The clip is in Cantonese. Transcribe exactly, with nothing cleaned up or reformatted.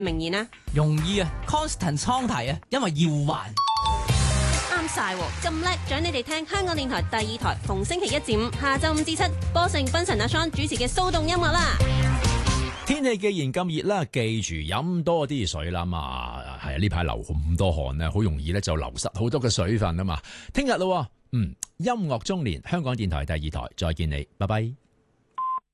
名言啊？ 容易啊 ，constant 倉題啊，因為要還。 啱晒喎，咁叻，獎你哋聽香港電台第二台，逢星期一至五下晝五至七，波成斌神阿 Sean 主持嘅騷動音樂啦。 天氣既然咁熱啦，記住飲多啲水啦嘛。係啊，呢排流咁多汗咧，好容易咧就流失好多嘅水分啊嘛。聽日咯，嗯，音樂中年，香港電台第二台，再見你，拜拜。